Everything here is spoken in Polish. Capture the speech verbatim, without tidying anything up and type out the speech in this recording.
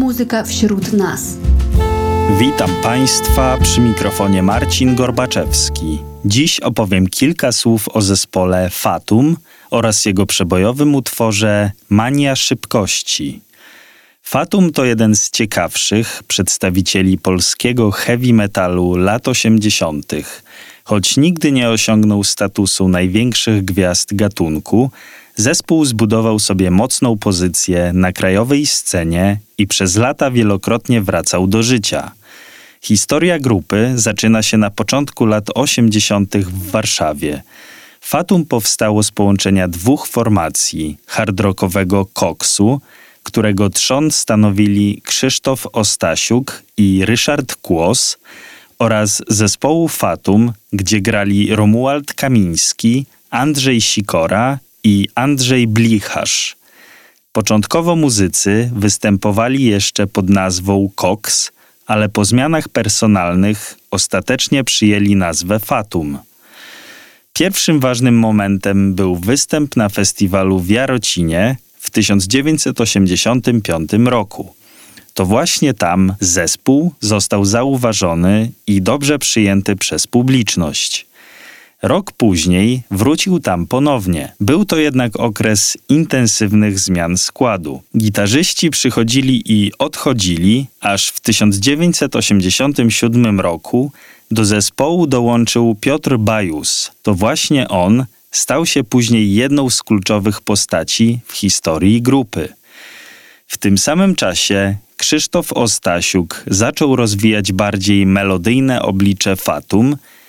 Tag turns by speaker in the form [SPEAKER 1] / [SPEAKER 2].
[SPEAKER 1] Muzyka wśród nas.
[SPEAKER 2] Witam Państwa, przy mikrofonie Marcin Gorbaczewski. Dziś opowiem kilka słów o zespole Fatum oraz jego przebojowym utworze Mania Szybkości. Fatum to jeden z ciekawszych przedstawicieli polskiego heavy metalu lat osiemdziesiątych. Choć nigdy nie osiągnął statusu największych gwiazd gatunku, zespół zbudował sobie mocną pozycję na krajowej scenie i przez lata wielokrotnie wracał do życia. Historia grupy zaczyna się na początku lat osiemdziesiątych w Warszawie. Fatum powstało z połączenia dwóch formacji: hardrockowego Koksu, którego trzon stanowili Krzysztof Ostasiuk i Ryszard Kłos, oraz zespołu Fatum, gdzie grali Romuald Kamiński, Andrzej Sikora i Andrzej Blicharz. Początkowo muzycy występowali jeszcze pod nazwą Koks, ale po zmianach personalnych ostatecznie przyjęli nazwę Fatum. Pierwszym ważnym momentem był występ na festiwalu w Jarocinie w tysiąc dziewięćset osiemdziesiątym piątym roku. To właśnie tam zespół został zauważony i dobrze przyjęty przez publiczność. Rok później wrócił tam ponownie. Był to jednak okres intensywnych zmian składu. Gitarzyści przychodzili i odchodzili, aż w tysiąc dziewięćset osiemdziesiątym siódmym roku do zespołu dołączył Piotr Bajus. To właśnie on stał się później jedną z kluczowych postaci w historii grupy. W tym samym czasie Krzysztof Ostasiuk zaczął rozwijać bardziej melodyjne oblicze Fatum